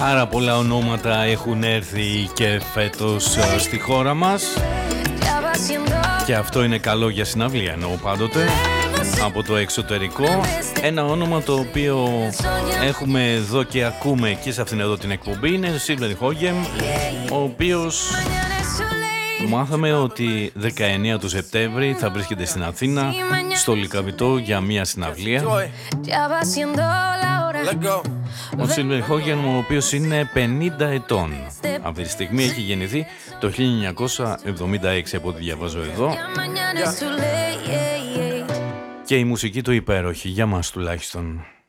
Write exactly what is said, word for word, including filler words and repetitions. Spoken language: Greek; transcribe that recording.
Πάρα πολλά ονόματα έχουν έρθει και φέτος στη χώρα μας και αυτό είναι καλό για συναυλία, εννοώ πάντοτε, από το εξωτερικό. Ένα όνομα το οποίο έχουμε εδώ και ακούμε και σε αυτήν εδώ την εκπομπή είναι ο Silver Hogen, ο οποίος μάθαμε ότι δεκαεννέα του Σεπτέμβρη θα βρίσκεται στην Αθήνα στο Λυκαβητό για μια συναυλία. Ο Silver Hogen, ο οποίος είναι πενήντα ετών αυτή τη στιγμή, έχει γεννηθεί το χίλια εννιακόσια εβδομήντα έξι από ό,τι διαβάζω εδώ, και η μουσική του υπέροχη για μας τουλάχιστον.